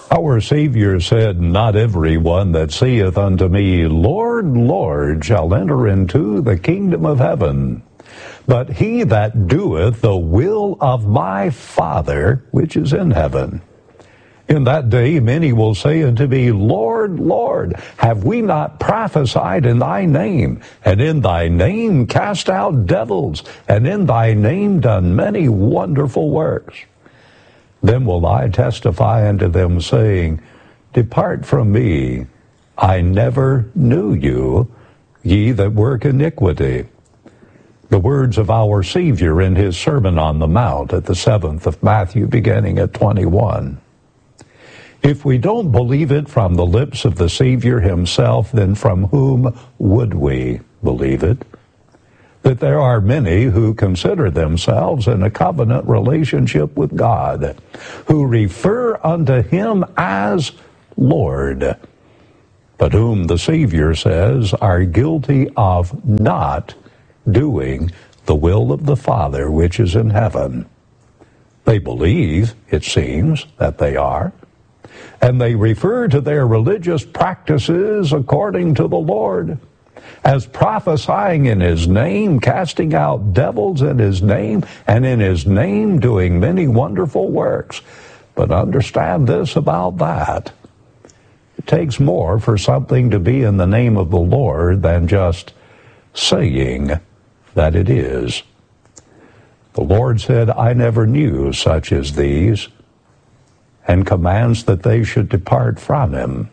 Our Savior said, "Not every one that saith unto me, Lord, Lord, shall enter into the kingdom of heaven, but he that doeth the will of my Father which is in heaven. In that day many will say unto me, Lord, Lord, have we not prophesied in thy name, and in thy name cast out devils, and in thy name done many wonderful works? Then will I testify unto them, saying, Depart from me, I never knew you, ye that work iniquity." The words of our Savior in his Sermon on the Mount at the 7th of Matthew, beginning at 21. If we don't believe it from the lips of the Savior himself, then from whom would we believe it? That there are many who consider themselves in a covenant relationship with God, who refer unto him as Lord, but whom the Savior says are guilty of not doing the will of the Father which is in heaven. They believe, it seems, that they are, and they refer to their religious practices according to the Lord as prophesying in his name, casting out devils in his name, and in his name doing many wonderful works. But understand this about that. It takes more for something to be in the name of the Lord than just saying that it is. The Lord said, "I never knew such as these," and commands that they should depart from him.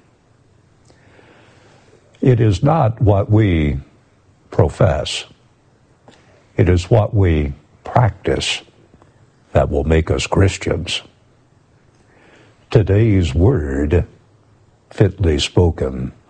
It is not what we profess. It is what we practice that will make us Christians. Today's word, fitly spoken.